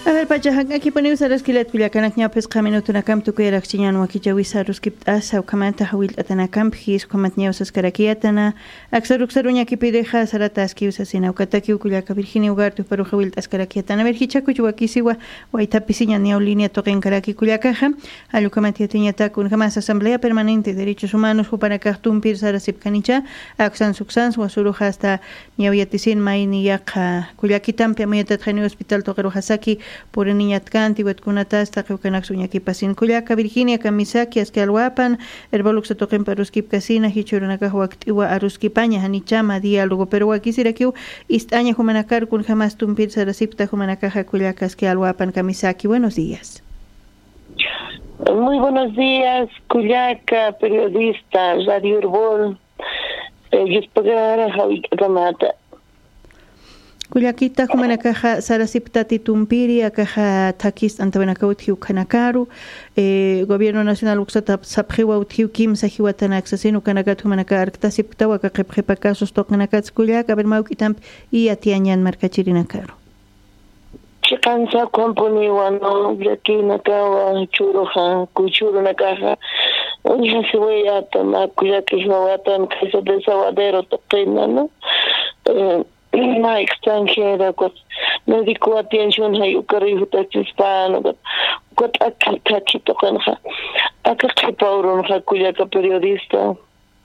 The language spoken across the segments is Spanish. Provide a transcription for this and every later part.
A ver, pachajan, aquí ponemos a las que la tuliacanak ñapes caminutuna tu que era chiñan o aquí jawisa ruskip asa o kamanta hawil atana kampjis komat ñausas karakiatana aksaruxaruña que pideja saratas que usa sina o kataki ukuliaka Virginia Ugartu pero hawil askarakiatana ver hichaku chuakisiwa waitapisiña neolínea toquen karaki kuliakaja alukamatiatiña takun jamás asamblea permanente de derechos humanos para cartumpir sarasip kanicha aksan suksans wasuruja hasta ñawiatisin maini yaqa kuliakitampi amuyatatjani hospital toqeru hasaki por niñatkanti wetkunatas taqiwkanak suñaki pasin kullaka Virginia Kamisaki askalwapan herbolux toqen paruskip kasina hichurunakaj waktiwa aruskipaña hanichama diálogo pero wakisirakiu istaña humanakar kun jamás tumpir sarasipta humanakaja kullaka askalwapan Kamisaki. Buenos días. Muy buenos días, Cuyaca, periodista, Radio Herbol, Yuspagara, Javi Ramata. Kullakita humanakaja sarasipta titumpiri akaja takis antabanakauthiu kanakaru gobierno nacional uksata sapjiwa uthiu kim sajiwatana aksasinu kanakat humanaka arktasipta wakaqepjepa casos toqanakats kullaka bermaukitamp y atiañan markachirinakaru. Chikansa komponiwano blakinakawa churoja kuchurunakaja uña siweyata makuyaki hawatan kasa desawadero toqina, ¿no? Una extranjera que me dedicó atención a Ucrania hispano que aquí tocan acá que Paulo no Cuyaca periodista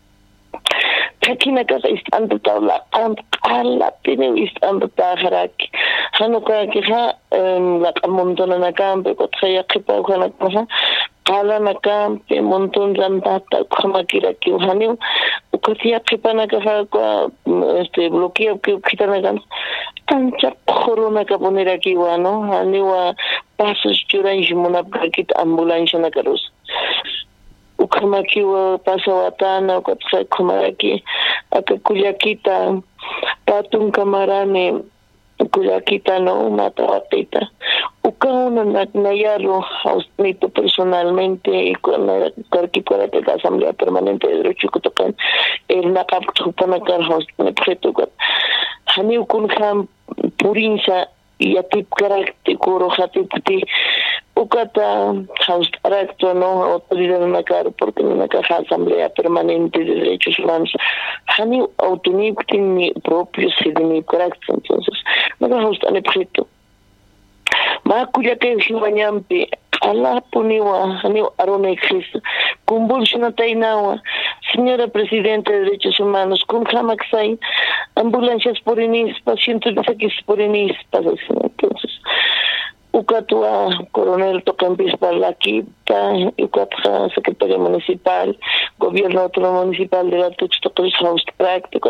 aquí na casa estando tabla ala tiene estando tajaraki hanuka que la montona na campo que que Paulo na casa ala na campo montón randata como que uhaniu ukatia kipana kaha kwa bloqueo que kitana gan tancha corona ka poner aquí no aniwa pasos churanj munabkit ambulancia na karus ukamaki wa pasawatana kwa tsakumaki akakulyakita patun kamarane kulyakita no matawatita ukauna nayaro ausnito personalmente y con la Asamblea Permanente de Derechos que tocan el nakap chupanakar host objeto que hani ukunham purinsa y atip karakter kuro hatipti ukata host aracto no autoridad nakar porque nakar Asamblea Permanente de Derechos Humanos hani autonomía tiene propio sedimi karakter entonces nakar host objeto Makuya que hiwanyampi ala puniwa hani arone Cristo convulsiona tainawa señora presidenta de derechos humanos con jamaxai ambulancias por inis pacientes de aquí por inis entonces ukatua coronel tocampis Parlaquita ukatja secretario municipal gobierno autónomo municipal de la Tuxtocos House práctico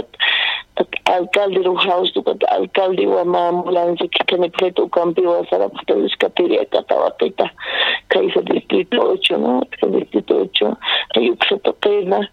alcalde del house alcalde wa ambulancia que tiene preto campeón para poder escapar Catawatita que es el distrito 8 no el distrito 8 hay un toquena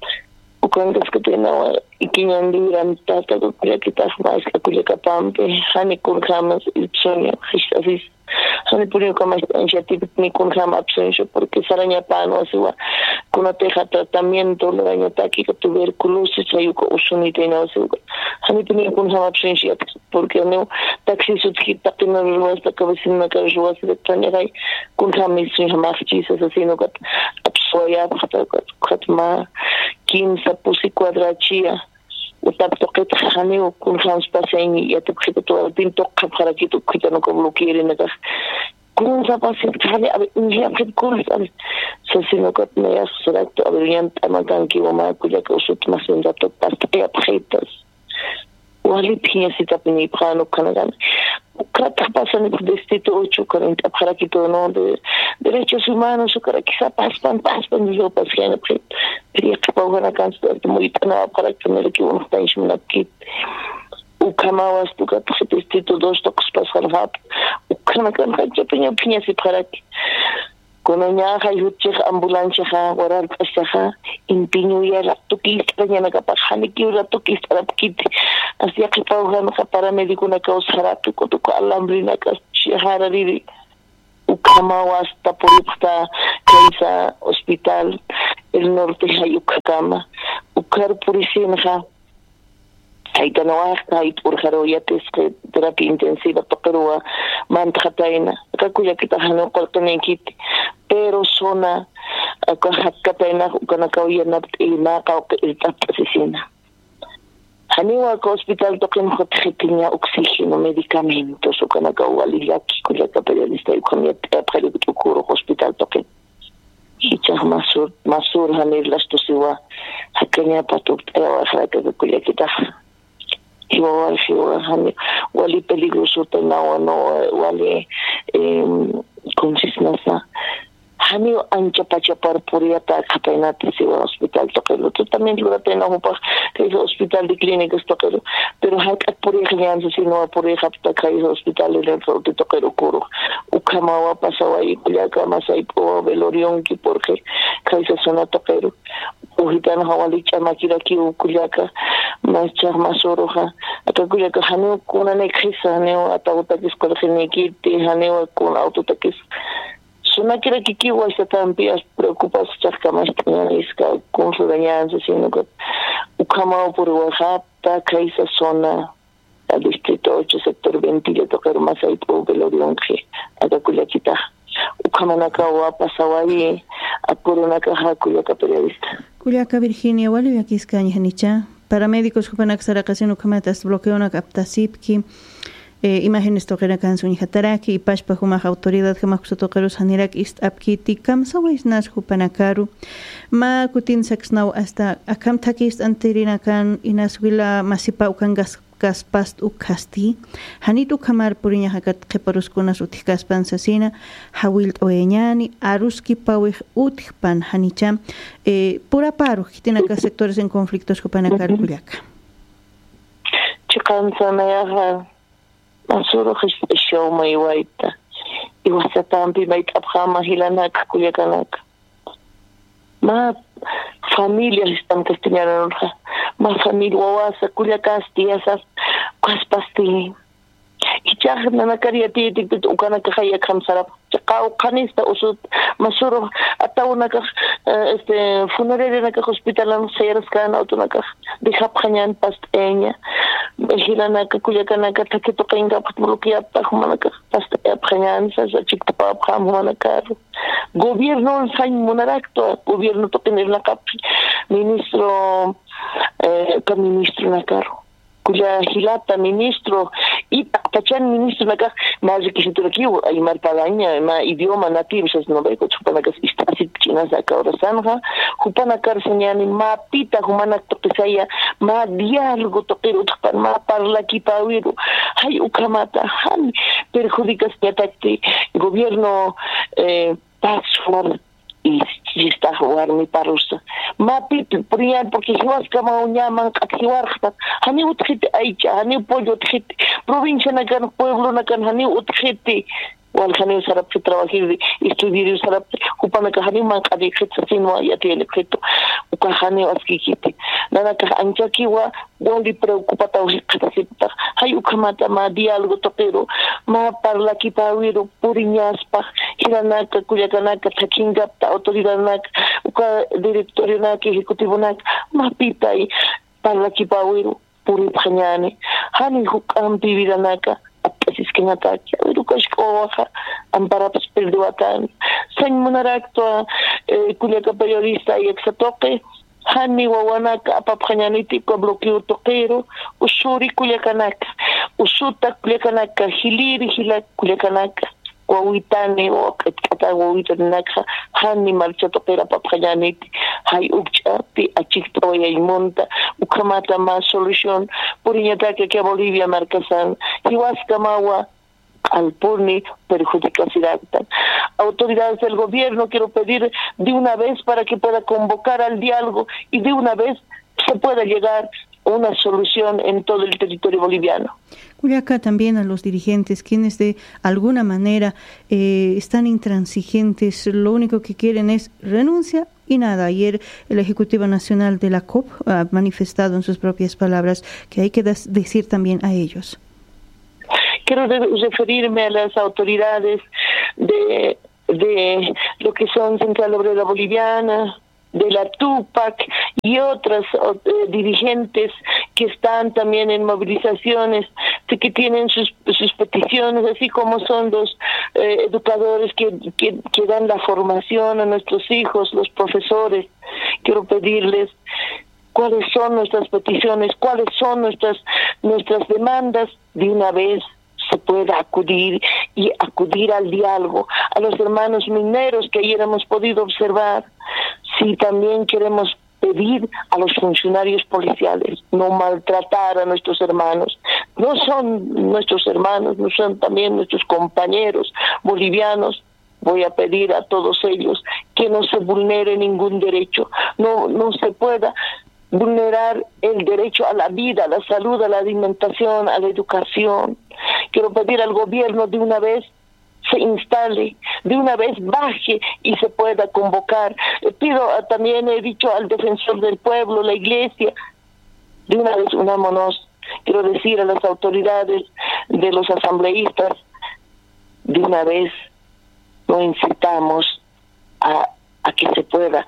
cuando es que tiene y que no duran tanto que quitas más que Pampe hani con jamás el sueño así hani purio como iniciativa ni con jamás absencio porque saraña pano así va con teja tratamiento lo daño taqui que tuberculosis hay usunite no así hani purio con jamás absencio porque no taxi sutkita que no lo está cabecina que yo así de traña hay con jamás jamás chisas así no que absoya khatma 15 pusi cuadrachia utaptoqet khani ukun khams pasen y atqito todo pinto kharakito kitano como lo quieren acá con esa pasen khani ya que con se sino que me asurato abrían tamakan ki wama kuya que usut más en dato parte apretas wali tiene cita pini prano kanagan ukata pasan el distrito 8 40 kharakito no de derechos humanos o que quizá paspan yo pasé quería que pongan canción muy tan para tener que uno está en una kit ukamawas tu que distrito 2 toques pasar rap ukana kan yo piña si para que con una ambulancia oral pasaja impiño ya la toquis mañana capaz hani que la toquis para kit así que pongan para médico una causa rápido con alambrina que harari ukamawas tapuripta kaisa hospital el norte hayukama ukar purisinha hay tanawas hay por jaroyates terapia intensiva toqerua mantajataina kakuya kitahano kortonekiti pero zona akahakataina ukanakawiyana ina kaukitapasisina haniwa ka hospital tokin khotkhitinya oxígeno medicamentos ukanakawaliyaki kuya periodista ukamiat apre tukuro hospital tokin hichah masur hanir lastusiwa hakanya patut haraka kuya kitah iwa hani wali peligroso tenawa no wali consistnasa hani ancha pachapar puriata kapaina tisiwa hospital tokelo tu también lo tena hopa que hospital de clínicas tokelo pero hakat puri khiyan sino puri hapta kai hospital de tokelo kuro ukamawa pasawa y kuya kama sai po velorion ki porque kai sa zona tokelo uhitan hawali chama kiraki ukuyaka macha masoroha akakuyaka hanu kuna ne khisa ne atauta kiskol khiniki ti hanu kuna autotakis suna kira kiki wa tampi as preocupas chaka mas iska con su dañanza sino que ukama por wajata kaisa zona al distrito 8 sector 20 le tocar más ahí por velorion que akakuyakita ukamanaka wa pasawai apuruna kaha kuyaka periodista Kuyaka Virginia wali yakiscaña hanicha paramédicos jupanak sarakasin ukamatas bloqueonak aptasipki imágenes toqera kansun hataraki y pashpa huma autoridad hama kusotoqeros hanirak ist apkiti kam sawais nas jupanakaru ma kutin saksnau hasta akam takist anterina kan inas wila masipa ukangas kaspast ukasti hanit ukamar puriña hakat qeparuskunas utikaspan sasina hawilt oeñani aruski pawih utikpan hanicha pura paro kitinaka sectores en conflictos kupanakar kuyaka chiqansanayaqa masuro show may waita iwasatampi may kapkhama hilanak kuyakanak ma familias están castellanos ma familia wawasa kuyakasti asas kaspasti ichah nana kariati tikit ukana kahaya khamsarap chaqau khanista usut masuro atauna ka funeraria na ka hospital ang sayras kan autonaka dihap khanyan pasteña hilana ka kuyakana ka takito kainga patmulukia pa humanaka pasteña khanyan sa chikta pa humanaka gobierno sain monarakto gobierno to tener la cap ministro ministro nakaro kuya hilata ministro y tachan ministro naka más que si turquí hay mar pagaña ma idioma nativo es no veo chupana que está así china saca ahora sanja chupana carseñani ma pita humana topesaya ma diálogo toquero ma parla ki pawiru hay ukamata han perjudicas que gobierno pasfor y está jugar mi parusa mapi priyan porque hiwas kama unyaman kathiwar khata hani utkhit aicha hani pollo utkhit provincia na kan pueblo na kan hani utkhit wal khani sarap fi trabajir estudiar sarap kupana ka hani man qadi khit sinwa yati khit uka khani askikiti nana ka anchaki wa wali preocupata u khita hay ukamata ma diálogo toquero ma parla ki pawiro puriñas pa hirana ka kuyakana ka thakinga ta autoridad na uka directorio na ki ejecutivo na ma pitai parla ki pawiro puri phanyani hani hukam bibida na ka apasis que nataki edukas ko ampara perduatan san monarakto kuliaka periodista y exatoke hani wawanaka apaphanyaniti ko bloqueo toquero usuri kuliakanaka usuta kuliakanaka hiliri hila kuliakanaka wawitane o kata wawitanaka hani marcha toquera apaphanyaniti hay ukchapi achikto yaimonta ukamata ma solution puriñataka que Bolivia marcasan hiwaskamawa alpurni perjudicacidad. Autoridades del gobierno quiero pedir de una vez para que pueda convocar al diálogo y de una vez se pueda llegar a una solución en todo el territorio boliviano. Culiaca también a los dirigentes, quienes de alguna manera están intransigentes, lo único que quieren es renuncia y nada. Ayer el Ejecutivo Nacional de la COP ha manifestado en sus propias palabras que hay que decir también a ellos. Quiero referirme a las autoridades de lo que son Central Obrera Boliviana, de la Tupac y otras dirigentes que están también en movilizaciones, que tienen sus peticiones, así como son los educadores que dan la formación a nuestros hijos, los profesores. Quiero pedirles cuáles son nuestras peticiones, cuáles son nuestras demandas. De una vez se pueda acudir al diálogo, a los hermanos mineros que ayer hemos podido observar. Sí, también queremos pedir a los funcionarios policiales no maltratar a nuestros hermanos. No son nuestros hermanos, no son también nuestros compañeros bolivianos. Voy a pedir a todos ellos que no se vulnere ningún derecho, no se pueda vulnerar el derecho a la vida, a la salud, a la alimentación, a la educación. Quiero pedir al gobierno de una vez se instale, de una vez baje y se pueda convocar. Pido también, he dicho al defensor del pueblo, la iglesia, de una vez unámonos. Quiero decir a las autoridades de los asambleístas, de una vez no incitamos a que se pueda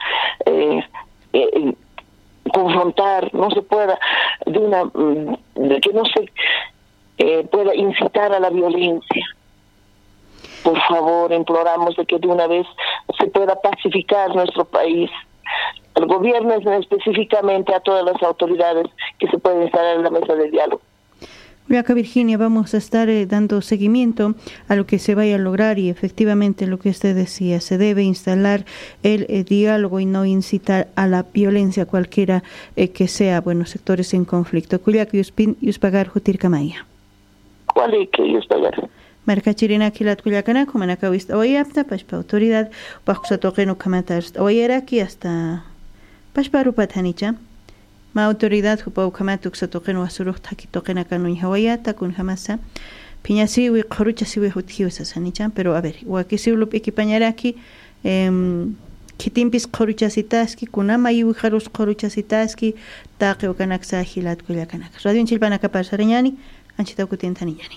confrontar, no se pueda de que no se pueda incitar a la violencia. Por favor, imploramos de que de una vez se pueda pacificar nuestro país. Al gobierno, específicamente a todas las autoridades que se pueden instalar en la mesa de diálogo. Acá, Virginia, vamos a estar dando seguimiento a lo que se vaya a lograr y efectivamente lo que usted decía, se debe instalar el diálogo y no incitar a la violencia cualquiera que sea, sectores en conflicto. Kuyak yuspagar jutir kamaya. ¿Cuál es que yuspagar? Marcachirina kilat kuyakana kumanaka wist oyapta pashpa autoridad pakusa toqeno kamatas oyeraki hasta pashpa rupatanicha. Ma autoridad hupau kamatuk sa toqeno asuruq taki toqena kanun hawayata kun hamasa piñasiwi qaruchasiwi huthiusa sanicha, pero a ver wakisiulup equipañaraki kitimpis qaruchasitaski kunama yiwi qarus qaruchasitaski taqi ukanaksa hilat kuyakanak radio chilpanaka parsarañani anchita kutientaniñani.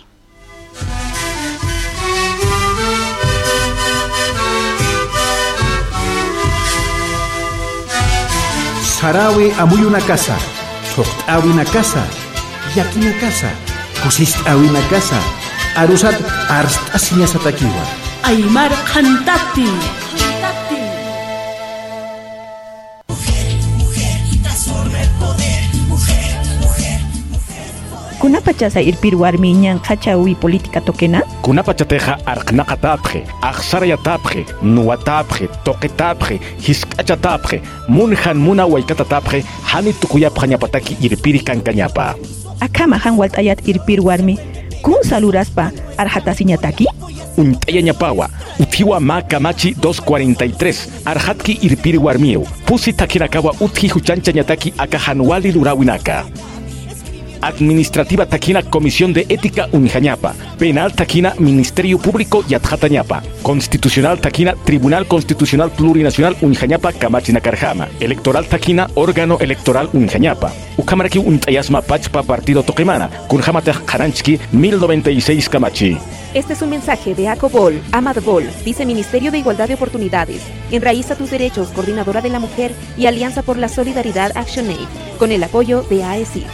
Sarawi amuy una casa, Soqt'awi una casa, Yaki una casa, Kusist'awi una casa, Arusat Arst'asiña Satakiwa. Aymar Khantati. Kunapachasa irpir warmiñan qachawi política toquena? Kunapachateja arqnaqatapje, aqsarayatapje, nuwatapje, toqetapje, hisk'achatapje, munhan muna waykatatapje, hani tukuyapja ñapataki irpiri kankañapa. Akama han walt'ayat irpir warmi, kun saluraspa arjatasiñataki? Unt'aya ñapawa, uthiwa makamachi 243, arjatki irpiri warmiu, pusi takinakawa uthi huchancha ñataki aka hanwali lurawinaka. Administrativa Taquina Comisión de Ética Unijañapa, Penal Taquina Ministerio Público Yatjatañapa, Constitucional Taquina Tribunal Constitucional Plurinacional Unijañapa Camachinacarjama, Electoral Taquina Órgano Electoral Unijañapa, Ucamaraki Untayasma Pachpa Partido Toquemana, Kunjamata Jaranchki 1096 Camachi. Este es un mensaje de ACOBOL, AMADBOL, Viceministerio de Igualdad de Oportunidades, Enraiza tus Derechos, Coordinadora de la Mujer y Alianza por la Solidaridad ActionAid, con el apoyo de AECID.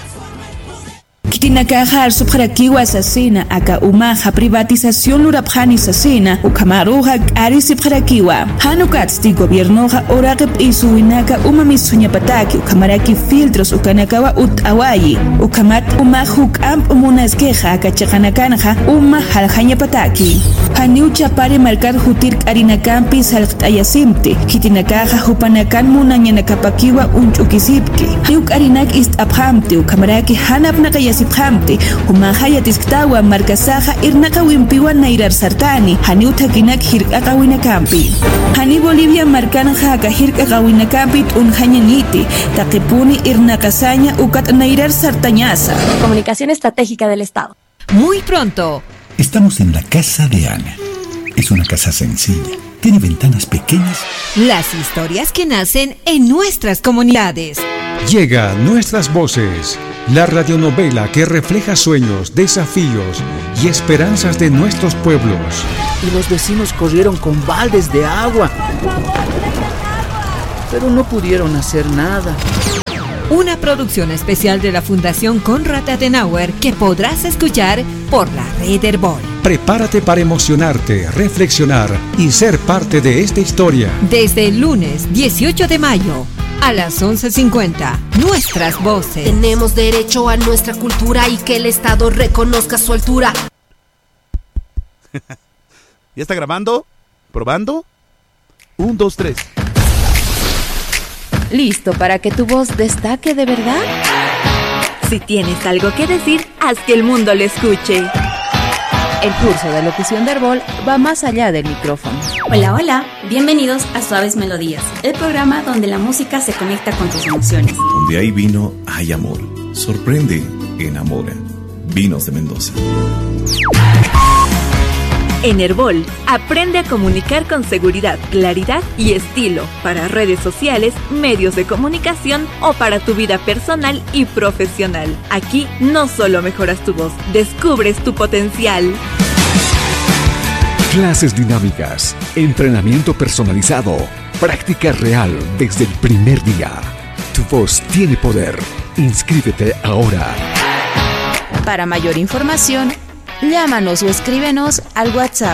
Kitinakajar subjarakiwa asasina aka umaja privatización lurapjani asasina ukamaruja ari subjarakiwa hanukatsti gobiernoja oraqip isuinaka umamisuñapataki ukamaraki filtros ukanakawa utawayi ukamat umahuk amp umunaskeja aka chaqanakanja uma haljañapataki haniucha pari marcar jutir arinakampi salqtayasimti kitinakaja hupanakan munañanakapakiwa unchukisipki hiuk arinak istaphamti ukamaraki hanapnaqayas Siphamti, Humahayatisktawa, Marcasaja, Irnakawimpiwa, Nairar Sartani, Haniutakinak, Hirkakawinakampi. Hani Bolivia, Marcanjaca, Hirkakawinakampi, Unjañaniti, Takipuni, Irnakasaña, Ukat Nairar Sartañasa. Comunicación Estratégica del Estado. Muy pronto. Estamos en la casa de Ana. Es una casa sencilla. Tiene ventanas pequeñas. Las historias que nacen en nuestras comunidades. Llega Nuestras Voces, la radionovela que refleja sueños, desafíos y esperanzas de nuestros pueblos. Y los vecinos corrieron con baldes de agua. pero no pudieron hacer nada. Una producción especial de la Fundación Konrad Adenauer que podrás escuchar por la red Herbol. Prepárate para emocionarte, reflexionar y ser parte de esta historia. Desde el lunes 18 de mayo a las 11:50, nuestras voces. Tenemos derecho a nuestra cultura y que el Estado reconozca su altura. ¿Ya está grabando? ¿Probando? 1, 2, 3. ¿Listo para que tu voz destaque de verdad? Si tienes algo que decir, haz que el mundo lo escuche. El curso de locución de Herbol va más allá del micrófono. Hola, hola, bienvenidos a Suaves Melodías, el programa donde la música se conecta con tus emociones. Donde hay vino, hay amor. Sorprende, enamora. Vinos de Mendoza. En Herbol, aprende a comunicar con seguridad, claridad y estilo para redes sociales, medios de comunicación o para tu vida personal y profesional. Aquí no solo mejoras tu voz, descubres tu potencial. Clases dinámicas, entrenamiento personalizado, práctica real desde el primer día. Tu voz tiene poder. Inscríbete ahora. Para mayor información, llámanos o escríbenos al WhatsApp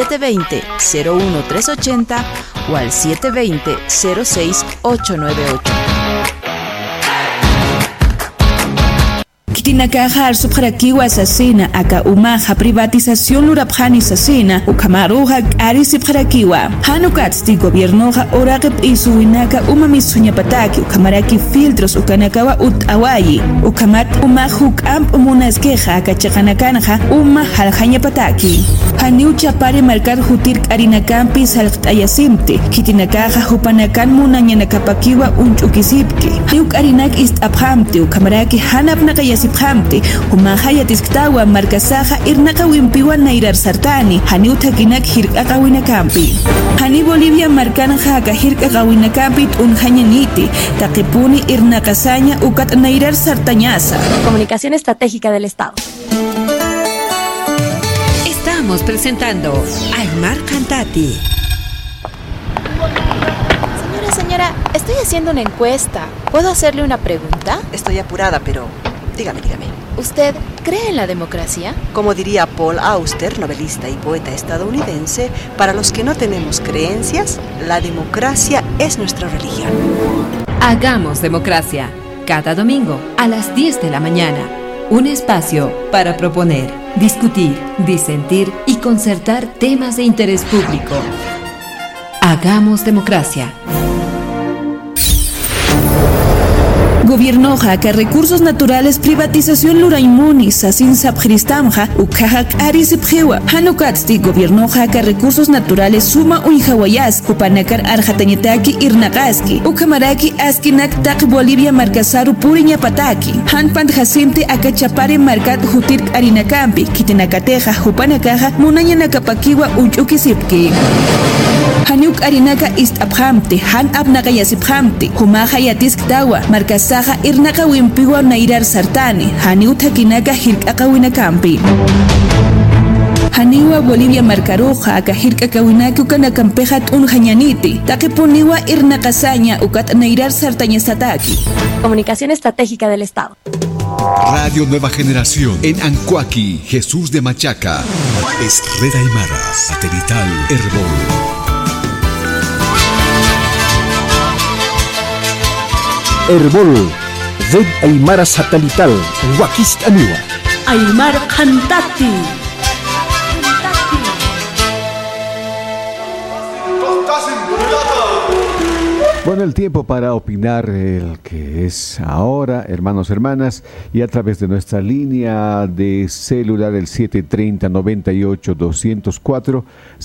720-01380 o al 720-06898. Kitinakaja subjarakiwa asesina aka umaja privatización lurapjani asesina ukamaruja arisi subjarakiwa hanukatsti gobiernoja oraqip isuinaka umamisuñapataki ukamaraki filtros ukanakawa utawayi ukamat umahuk amp munaskeja akachaqanakanja uma haljañapataki haniu chapari marcar hutir arinakampi salqtayasimti kitinakaja hupanakan munañanakapakiwa unchukisipki hayuk arinak istaphamti ukamaraki hanapnaqayasip Hamti, Humahayatisktawa, Marcasaja, Irnaka Wimpiwa Nairar Sartani, Haniuta Kinak Hirka Winakampi. Hani Bolivia Marcana Haka Hirka Winakampi, Unhañaniti, Takipuni Irnakasaña, Ukat Nairar Sartañasa. Comunicación Estratégica del Estado. Estamos presentando Aymar Cantati. Señora, estoy haciendo una encuesta. ¿Puedo hacerle una pregunta? Estoy apurada, pero dígame. ¿Usted cree en la democracia? Como diría Paul Auster, novelista y poeta estadounidense, para los que no tenemos creencias, la democracia es nuestra religión. Hagamos democracia. Cada domingo a las 10 de la mañana. Un espacio para proponer, discutir, disentir y concertar temas de interés público. Hagamos democracia. Gobierno Jaca, recursos naturales, privatización Luraimuni, Sasin Sabjristamja, Ukajak Arisipjewa, Hanukatsti, Gobierno Jaca, recursos naturales, Suma Uijawayas, Upanakar Arjatañetaki Irnakaski, Ukamaraki Askinak Tak Bolivia Marcasaru Puriñapataki, Hanpant Jasimte Akachapare Marcat Jutir Arinakampi, Kitinakateja, Upanakaja, Munañanakapakiwa Uchukisipki. Haniuk Arinaka Istaphamte, Han Abnakayasiphamte, Humahayatisk Tawa, Marcasaja Irnaka Wimpiwa Nairar Sartani, Haniuta Kinaka Hirkaka Winakampi. Haniwa Bolivia Marcaruja, Akahirka Kawinaki Ukanakampehat Unhañaniti, Takipuniwa Irnakasaña, Ukat Nairar Sartañasataki. Comunicación Estratégica del Estado. Radio Nueva Generación en Ancoaqui, Jesús de Machaca. Es Red Aymara, satelital Herbol. Herbol, Red Aymara Satelital, Huaquistaniwa. Aymar Cantati. Bueno, el tiempo para opinar, el que es ahora, hermanos, hermanas, y a través de nuestra línea de celular, el 730-98-204,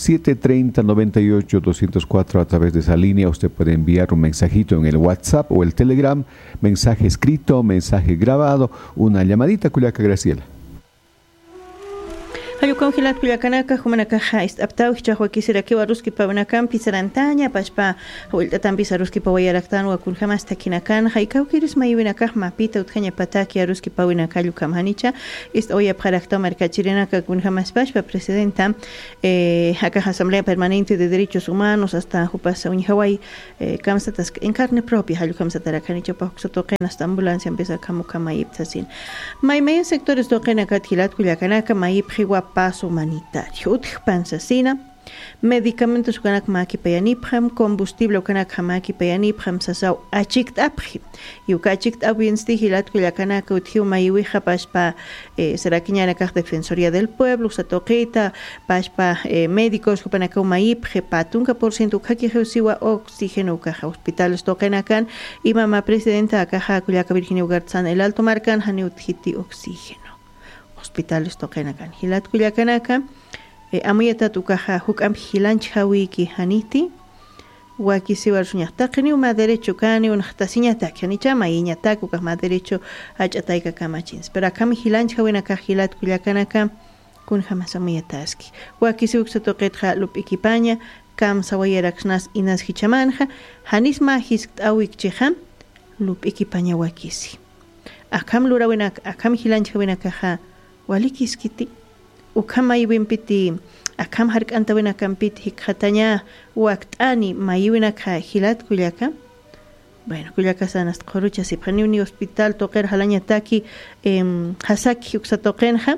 730-98-204, a través de esa línea usted puede enviar un mensajito en el WhatsApp o el Telegram, mensaje escrito, mensaje grabado, una llamadita, Culiaca Graciela. Hayu congelat kuyakanaka humanaka istaptaw chahwa kisiraki waruski pawnakan pisarantaña pashpa huiltatan pisaruski pawayaraktan wa kulhamas takinakan haykau kiris mayuinaka mapita uthaña pataki aruski pawinaka llukamhanicha ist oya pharakta markachirinaka kulhamas pashpa presidenta acá Asamblea Permanente de Derechos Humanos hasta Jupasa Uñihawai kamsatas en carne propia hayu kamsatarakanicha pahuxotoqen hasta ambulancia empieza kamukamayiptasin may sectores toqena kathilat kuyakanaka mayip paz humanitario. Utpansasina, medicamentos kanak maki payanipram, combustible kanak maki payanipram sasau achikt apri. Yukachikt abiensti hilat kuyakanaka uthiu mayuija paspa serakiñanaka Defensoría del Pueblo, satoquita, paspa médicos kupanaka mayip jepatunka % kaki jeusiwa oxígeno kaja hospitales tokenakan y mamá presidenta akaja kuyaka Virginia Ugartzan el Alto Marcan hani uthiti oxígeno. Hospitales tokenakan hilat kuyakanaka amuyata tukaja hukam hilanch hawiki haniti waki siwar suñaqtaqni uma derecho kani unaqtasiñata kanicha mayiñata kuka ma derecho hach'atayka kamachins pero akam hilanch hawinaka hilat kuyakanaka kun jamas amuyataski waki siwak sotoqetja lup equipaña kam sawayaraksnas inas hichamanja hanisma hisk'awik chiham lup equipaña wakisi akam lurawinaka akam hilanch hawinaka walikiskiti ukamay wimpiti akam hark'anta winakampiti hikjataña wakt'ani mayiwinaka hilat kuyaka bueno kuyaka sanas qorucha sipaniwni hospital toqer halañataki hasaki uksatoqenja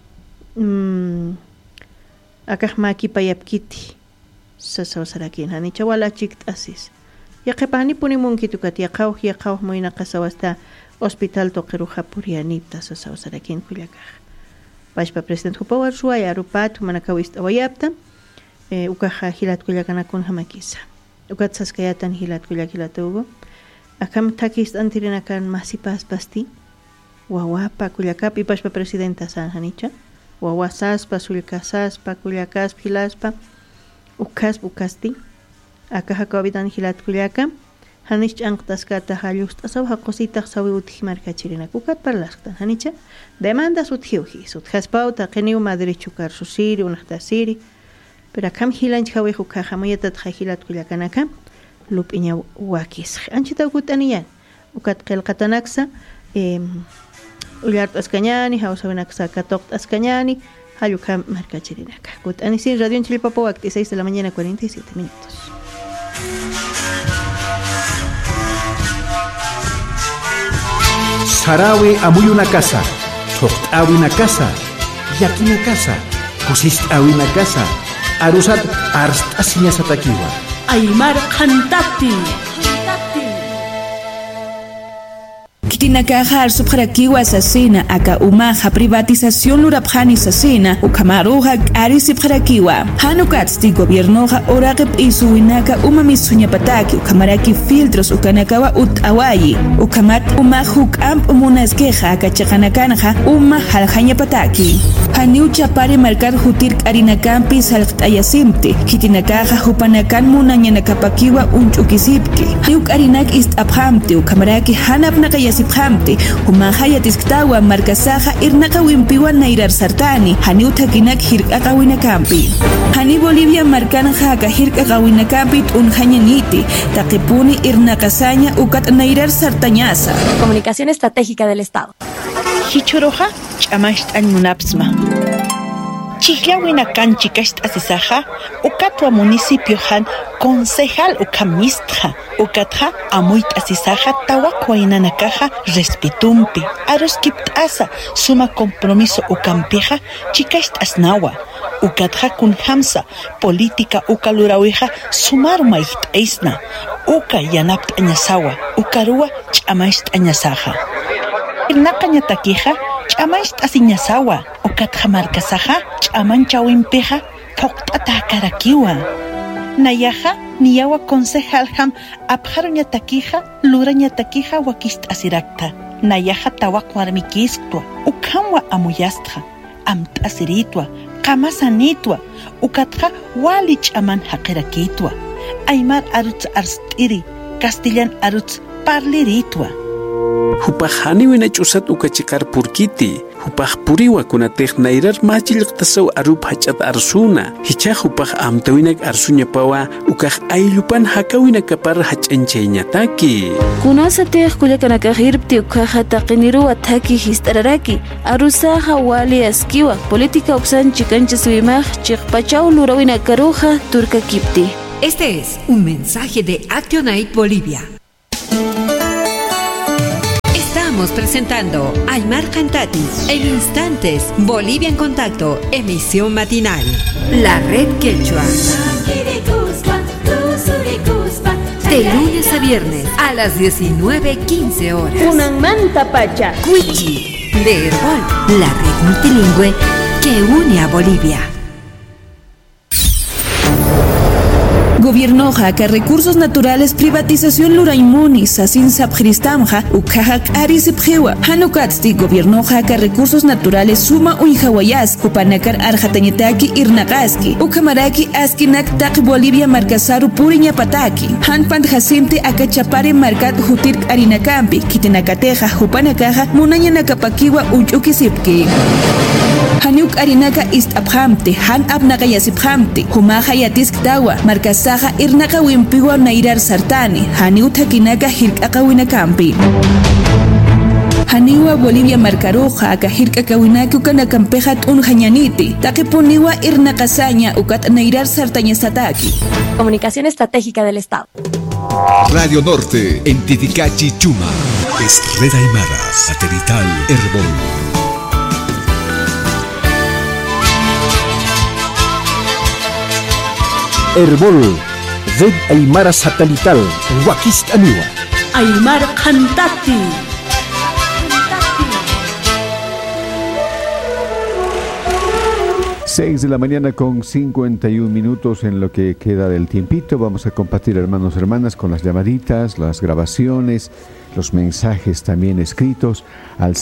akaj maki payapkiti sasawsarakin hanicha wala chikt'asis yaqipani punimunki tukati yaqaw moynaqa sawasta hospital toqeruja purianita sasawsarakin kuyaka Pashpa presidente Jupawar Shuaya Arupat Manakawist Awayapta Ukaja Hilat Kuyakanakun Hamakisa Ukat Saskayatan Hilat Kuyakilatugo Akam Takist Antirinakan Masipas Pasti Wawapa Kuyakapi Pashpa presidenta San Hanicha Wawasaspa Sulkasaspa Kuyakas Hilaspa Ukasti Akaja Kavitan Hilat Kuyaka Hanish Anktaskata Halyust Asawa Cosita Sawi Uthimar Kachirina Kukat Parlaktan Hanicha demandas uthiuhi suthaspauta qeniu madre chukar susiri unahtasiri pero akam hilanch hawi hukaja moyatat hilat kuyakanaka lupiña wakis anchita ukutaniyan ukat qelqatanaksa uyart askañani hausawenaksa katoqt askañani hayukam markachirinaka kutanisin radio Chilipapo 6 de la mañana 47 minutos. Sarawi amuy una casa, choqt'awi una casa, yaki una casa, kusist'awi una casa, arusat arst'asiña satakiwa. Aymar qhantaptin. Kitinakajar subharakiwa asesina aka umaja privatización lurapjani asesina ukamaruja ari subharakiwa hanukatsti gobiernoja oraqip isuinaka umamisuña pataki ukamaraki filtros ukanakawa utawayi ukamat umahuk amp munaskeja akachaqanakanja uma haljaña pataki haniucha pari marcar hutir arinakampi salqtayasimti kitinakaja hupanakan munañanakapakiwa unchukisipki hayuk arinak istaphamti ukamaraki hanapnaqaya siphamti humahaya tisktawa markasaja irnaqa wimpiwan nairar sartani hani utakinak hirqaqa winakampi hani Bolivia markanja ka hirqaqa winakampi t'unjañaniti taqipuni irnaqasaña ukat nairar sartañasa. Comunicación Estratégica del Estado. Hichoroja ch'amashtan munapsma Chihlawina kanchikasht asisaja ukatwa municipio han concejal ukamistja ukatja amuit asisaja tawakwainanakaja respetumpi aroskiptasa suma compromiso ukampija chikasht asnawa ukatja kun hamsa política ukalurawiha sumarumait eisna uka yanapt añasawa ukarua ch'amasht añasaja irnaqañatakija ch'amasht asiñasawa ukatja markasaja ch'amanchawinpija phoqt'ata karakiwa nayaja niyawa concejal ham apjaruñatakija lurañatakija wakist'asirakta nayaja tawaq warmikisktua ukamwa amuyastja amt'asiritwa qamasanitwa ukatja wali ch'aman haqirakitwa aymar arutz arst'iri castellan arutz parliritwa Hupajani wina ch'usat ukachikar purkiti upah puriwa kunateh nairar machil tasaw arup hachat arsuna hichah upah amtawinak arsunya pawa ukah aylupan hakawina kapar hachanchayñataki kunasateh kullakanakahirpti ukaha taqiniru ataki histararaki arusaha wali askiwa política uksan chikancha suimaj chiqpachaw lurawina karuja turka kipti. Este es un mensaje de Actionaid Bolivia. Estamos presentando Aymar Cantati en instantes Bolivia en Contacto, emisión matinal. La Red Quechua. De lunes a viernes a las 19:15 horas. Unan manta pacha. Cuichi de Herbol, la red multilingüe que une a Bolivia. Gobierno Jaca, Recursos Naturales, Privatización Luraimuni, Sasin Sapjristamja, Ukajak Arisipjewa, Hanukatsti, Gobierno Jaca, Recursos Naturales, Suma Uijawayas, Kupanakar Arjatañetaki Irnakaski, Ukamaraki Askinak Tak Bolivia Marcasaru Puriñapataki, Hanpan Jacinti Akachapare Marcat Jutirk Arinakampi, Kitinakateja, Jupanakaja, Munañanakapakiwa Uchukisipki. Hanuk Arinaka ist abhamte, Han abnaka yasiphamte, Humaja yatisk dawa, Marcasaja Irnaka Wimpiwa Nairar Sartani, Haniuta Kinaka Hirkaka Winakampi. Haniwa Bolivia Marcaroja, Akahirka Kawinaki Ukanakampehat Unjañaniti, Takepuniwa Irnakasaña, Ukat Nairar Sartaña Sataki. Comunicación Estratégica del Estado. Radio Norte, en Titicachi Chuma. Es Red Aymara, satelital Herbol. Herbol, Red Aymara Satelital, Huaquist Aniwa. Aymar Cantati. 6 de la mañana con 51 minutos en lo que queda del tiempito. Vamos a compartir, hermanos, hermanas, con las llamaditas, las grabaciones, los mensajes también escritos al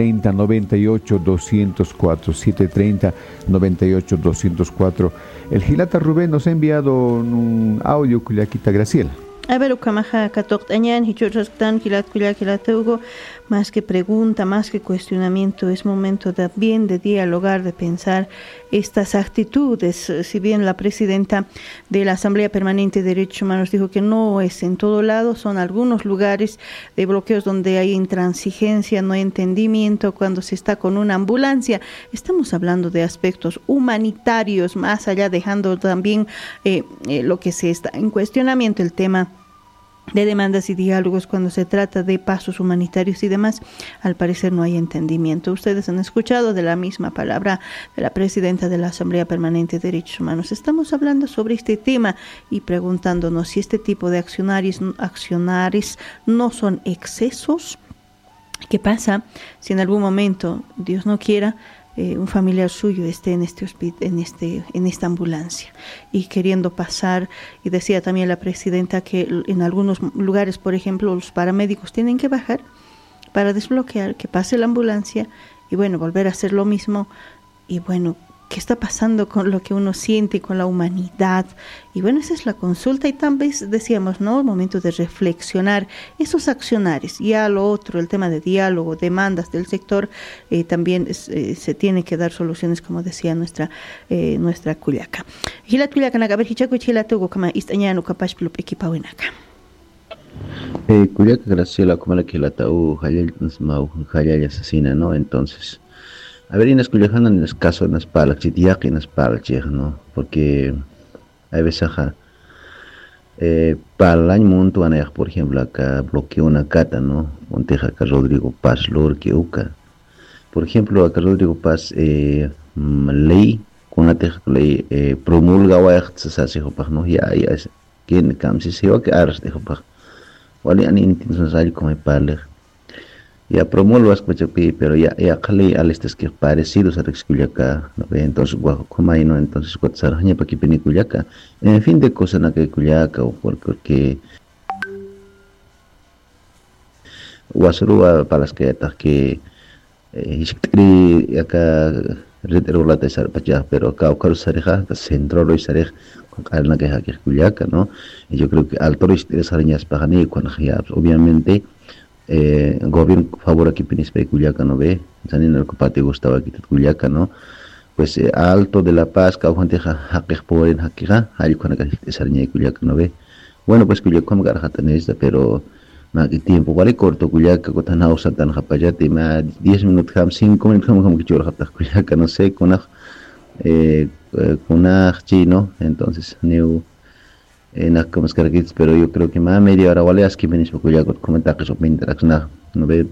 730-98-204, 730-98-204. El Gilata Rubén nos ha enviado un audio, Cuyaquita Graciela. A ver, Ukamaja Katoktañan, Hichurastan, Kilatugo, más que pregunta, más que cuestionamiento, es momento también de dialogar, de pensar estas actitudes. Si bien la presidenta de la Asamblea Permanente de Derechos Humanos dijo que no es en todo lado, son algunos lugares de bloqueos donde hay intransigencia, no hay entendimiento, cuando se está con una ambulancia. Estamos hablando de aspectos humanitarios, más allá dejando también lo que se está en cuestionamiento, el tema de demandas y diálogos cuando se trata de pasos humanitarios y demás. Al parecer no hay entendimiento. Ustedes han escuchado de la misma palabra de la presidenta de la Asamblea Permanente de Derechos Humanos. Estamos hablando sobre este tema y preguntándonos si este tipo de accionarios no son excesos. ¿Qué pasa si en algún momento, Dios no quiera, un familiar suyo esté en en esta ambulancia y queriendo pasar? Y decía también la presidenta que en algunos lugares, por ejemplo, los paramédicos tienen que bajar para desbloquear, que pase la ambulancia y bueno, volver a hacer lo mismo. Y bueno, ¿qué está pasando con lo que uno siente, con la humanidad? Y bueno, esa es la consulta y también decíamos, ¿no? El momento de reflexionar esos accionarios. Ya lo otro, el tema de diálogo, demandas del sector, también se tiene que dar soluciones, como decía nuestra Culiaca. Hilat Culiaca, Nagaber Hichaco, Chilatugo, Kama Istañano, Capash Plup, Equipawinaka. Culiaca, Graciela, como la Quilatau, Hayal, Hayal asesina, ¿no? Entonces, a ver, en las cuyajanas, en las casas, en las palas, chitiac, en las palas, ¿no? Porque hay veces, para el año monto, por ejemplo, acá bloqueó una cata, ¿no? Monteja acá Rodrigo Paz, Lor, que uca. Por ejemplo, acá Rodrigo Paz, ley, con una teja ley, promulga, ¿no? Ya, ¿quién cambia? Se va que aras, dijo, Wali, ani, entonces, hay como parler. Ya promulgas pero ya cali al estos que parecidos a Culiaca, ¿no? Entonces como ahí no, entonces cuatzaraña para que peni Culiaca, en fin de cosas na que Culiaca o porque Guasarua para las que acá reterula de sarpacha, pero acá o sareja centro lo sarej con alna que Culiaca, ¿no? Y yo creo que al toro es arañas para ni cuando ya obviamente gobierno favor aquí Pinispe Culiaca no ve, Sanin el copate gustaba aquí Culiaca, ¿no? Pues Alto de la Paz, Caujanteja, Haquej Poren, Haquija, hay con la Sariña y Culiaca no ve. Bueno, pues Culiaca como Garjatanesta, pero más tiempo, vale corto, Culiaca, Cotanao, Santana, Japayate, más 10 minutos, 5 minutos, como que yo Culiaca, no sé, con chino, entonces, Neu. Como es pero yo creo que más media hora vale, es que venís para Culiaca, comentar que son 20 no ve.